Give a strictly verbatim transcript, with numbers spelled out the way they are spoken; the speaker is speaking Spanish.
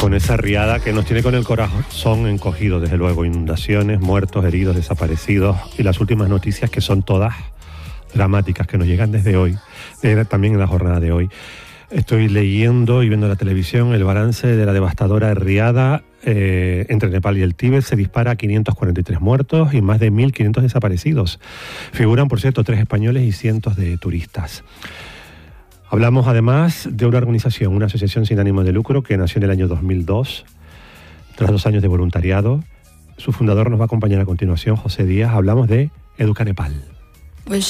Con esa riada que nos tiene con el corazón encogido, desde luego. Inundaciones, muertos, heridos, desaparecidos y las últimas noticias que son todas dramáticas, que nos llegan desde hoy, eh, también en la jornada de hoy. Estoy leyendo y viendo la televisión el balance de la devastadora riada eh, entre Nepal y el Tíbet. Se dispara a quinientos cuarenta y tres muertos y más de mil quinientos desaparecidos. Figuran, por cierto, tres españoles y cientos de turistas. Hablamos además de una organización, una asociación sin ánimo de lucro que nació en el año dos mil dos, tras dos años de voluntariado. Su fundador nos va a acompañar a continuación, José Díaz. Hablamos de Educa Nepal.